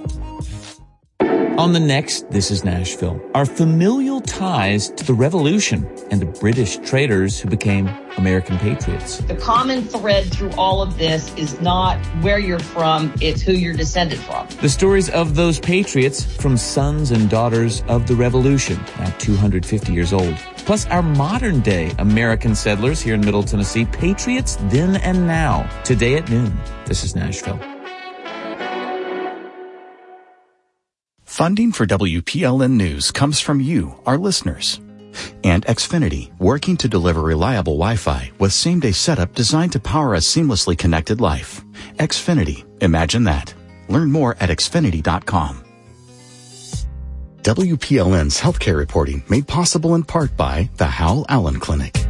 On the next This is Nashville, our familial ties to the Revolution and the British traders who became American patriots. The common thread through all of this is not where you're from, it's who you're descended from. The stories of those patriots from sons and daughters of the Revolution, now 250 years old. Plus our modern day American settlers here in Middle Tennessee, patriots then and now. Today at noon, This is Nashville. Funding for WPLN News comes from you, our listeners. And Xfinity, working to deliver reliable Wi-Fi with same-day setup designed to power a seamlessly connected life. Xfinity, imagine that. Learn more at Xfinity.com. WPLN's healthcare reporting made possible in part by the Howell Allen Clinic.